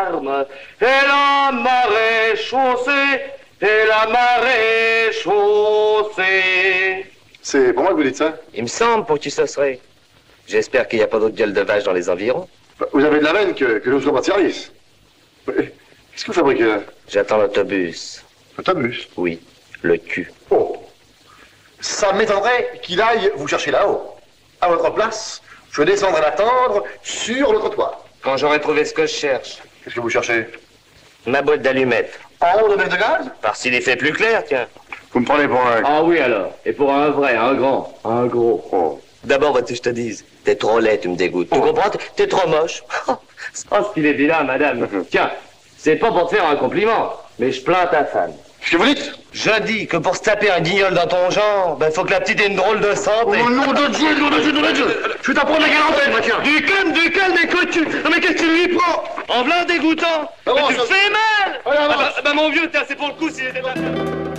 gendarme, et la marée chaussée, et la marée chaussée. C'est pour moi que vous dites ça? Il me semble, pour qui ça serait. J'espère qu'il n'y a pas d'autres gueules de vache dans les environs. Vous avez de la veine que je ne sois pas de service. Qu'est-ce que vous fabriquez là? J'attends l'autobus. L'autobus? Oui, le cul. Oh. Ça m'étonnerait qu'il aille vous chercher là-haut. À votre place, je descendrai l'attendre sur le trottoir. Quand j'aurai trouvé ce que je cherche. Qu'est-ce que vous cherchez? Ma boîte d'allumettes. En haut de mètre de gaz? Par s'il est fait plus clair, tiens. Vous me prenez pour un... Ah oui alors, et pour un vrai, un grand, un gros. Oh. D'abord, veux-tu que je te dise? T'es trop laid, tu me dégoûtes. Tu comprends? T'es trop moche. Oh, ce qu'il est vilain, madame. Tiens, c'est pas pour te faire un compliment, mais je plains ta femme. Qu'est-ce que vous dites? Je dis que pour se taper un guignol dans ton genre, ben faut que la petite ait une drôle de santé. Oh nom de Dieu, nom de Dieu, nom de Dieu! Je vais t'apprendre la galantine, moi, tiens! Du calme, écoute, tu... Non mais qu'est-ce que tu lui prends? En blanc dégoûtant. Ah bon, Mais tu ça- fais mal. Allez, avance. Bah mon vieux, tiens, c'est pour le coup s'il était pas...